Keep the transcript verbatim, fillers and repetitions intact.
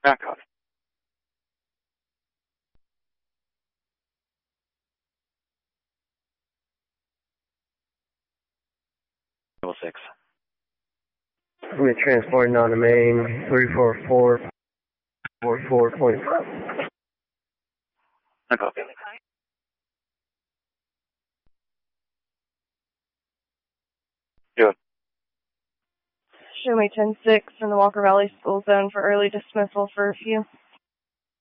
Back off. Level six. I'm going to transport on the main, three four four, four four point five. Back off. Do it. Show me ten six in the Walker Valley School Zone for early dismissal for a few.